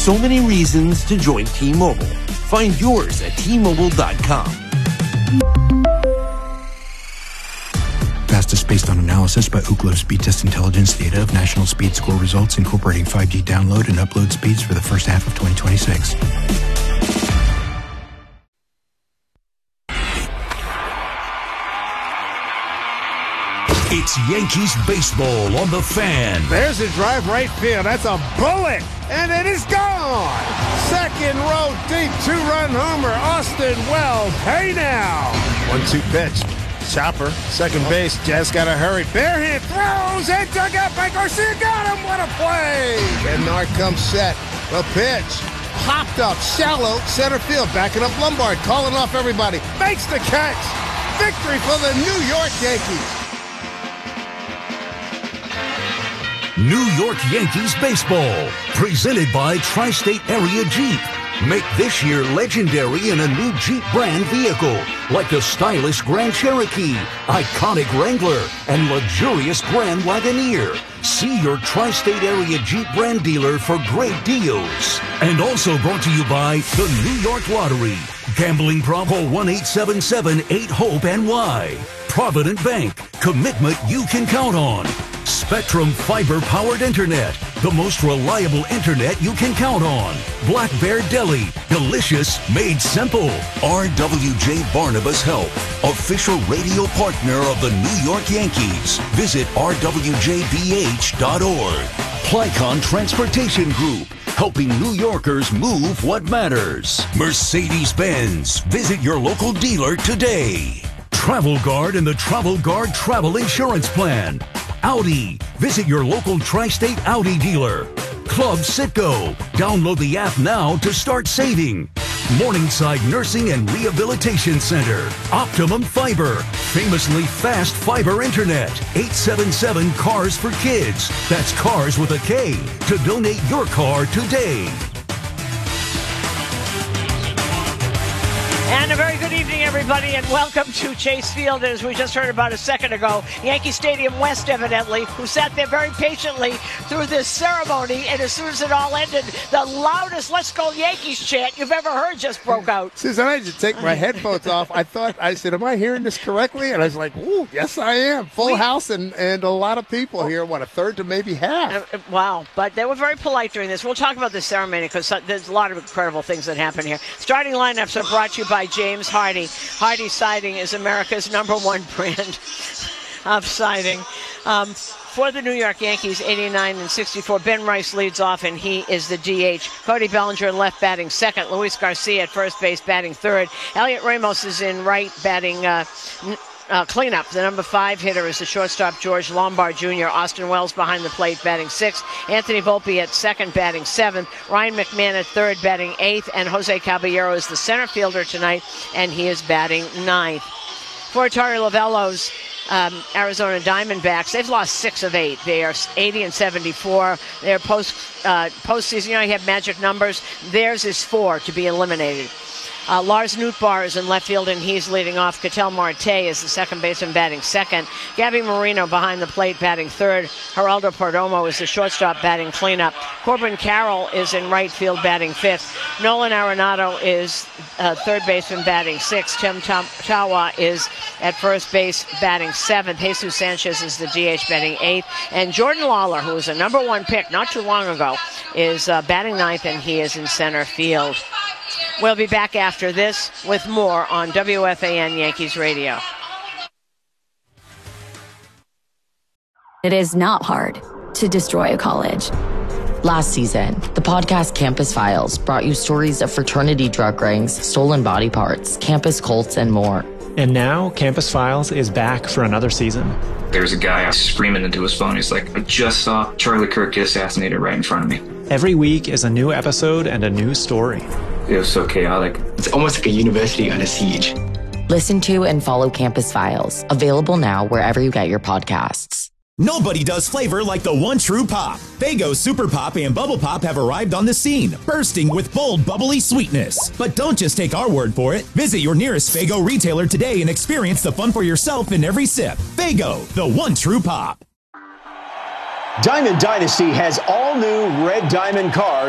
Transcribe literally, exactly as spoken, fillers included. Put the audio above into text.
So many reasons to join T-Mobile. Find yours at T Mobile dot com. Fastest based on analysis by Ookla Speed Test Intelligence data of national speed score results incorporating five G download and upload speeds for the first half of twenty twenty-six. It's Yankees baseball on the Fan. There's a drive right field. That's a bullet, and it is gone. Second row deep, two-run homer. Austin Wells. Hey now. one two pitch. Chopper, second base. Jazz got to hurry. Bare hand throws and dug out by Garcia. Got him. What a play. Bednar comes set. The pitch. Popped up. Shallow. Center field. Backing up Lombard. Calling off everybody. Makes the catch. Victory for the New York Yankees. New York Yankees baseball, presented by Tri-State Area Jeep. Make this year legendary in a new Jeep brand vehicle, like the stylish Grand Cherokee, iconic Wrangler, and luxurious Grand Wagoneer. See your Tri-State Area Jeep brand dealer for great deals. And also brought to you by the New York Lottery. Gambling problem, one eight seven seven eight hope N Y. Provident Bank, commitment you can count on. Spectrum fiber-powered internet, the most reliable internet you can count on. Black Bear Deli, delicious made simple. R W J Barnabas Health, official radio partner of the New York Yankees. Visit R W J B H dot org. Plycon Transportation Group, helping New Yorkers move what matters. Mercedes-Benz, visit your local dealer today. Travel Guard and the Travel Guard Travel Insurance Plan. Audi, visit your local Tri-State Audi dealer. Club Citgo, download the app now to start saving. Morningside Nursing and Rehabilitation Center. Optimum Fiber, famously fast fiber internet. eight seven seven Cars for Kids. That's cars with a K. To donate your car today. And a very good evening, everybody, and welcome to Chase Field. As we just heard about a second ago, Yankee Stadium West, evidently, who sat there very patiently through this ceremony, and as soon as it all ended, the loudest "Let's Go Yankees" chant you've ever heard just broke out. Susan, I had to take my headphones off. I thought, I said, am I hearing this correctly? And I was like, ooh, yes, I am. Full we, house and, and a lot of people here, what, a third to maybe half. Uh, wow, but they were very polite during this. We'll talk about this ceremony because there's a lot of incredible things that happen here. Starting lineups are brought to you by James Hardy. Hardy Siding is America's number one brand of siding. Um, for the New York Yankees, eighty-nine and sixty-four, Ben Rice leads off, and he is the D H. Cody Bellinger left batting second. Luis Garcia at first base batting third. Elliot Ramos is in right batting uh, Uh, cleanup. The number five hitter is the shortstop George Lombard Junior Austin Wells behind the plate batting sixth. Anthony Volpe at second batting seventh. Ryan McMahon at third batting eighth. And Jose Caballero is the center fielder tonight, and he is batting ninth. For Torey Lovullo's um, Arizona Diamondbacks, they've lost six of eight. They are eighty and seventy-four. They're post uh, postseason. You know, you have magic numbers. Theirs is four to be eliminated. Uh, Lars Nootbaar is in left field, and he's leading off. Ketel Marte is the second baseman batting second. Gabby Marino behind the plate batting third. Geraldo Perdomo is the shortstop batting cleanup. Corbin Carroll is in right field batting fifth. Nolan Arenado is uh, third baseman batting sixth. Tim Tawa is at first base batting seventh. Jesus Sanchez is the D H batting eighth. And Jordan Lawler, who was a number one pick not too long ago, is uh, batting ninth, and he is in center field. We'll be back after this with more on W F A N Yankees Radio. It is not hard to destroy a college. Last season, the podcast Campus Files brought you stories of fraternity drug rings, stolen body parts, campus cults, and more. And now, Campus Files is back for another season. There's a guy screaming into his phone. He's like, I just saw Charlie Kirk get assassinated right in front of me. Every week is a new episode and a new story. It was so chaotic. It's almost like a university on a siege. Listen to and follow Campus Files. Available now wherever you get your podcasts. Nobody does flavor like the one true pop. Faygo Super Pop and Bubble Pop have arrived on the scene, bursting with bold, bubbly sweetness. But don't just take our word for it. Visit your nearest Faygo retailer today and experience the fun for yourself in every sip. Faygo, the one true pop. Diamond Dynasty has all new Red Diamond cards.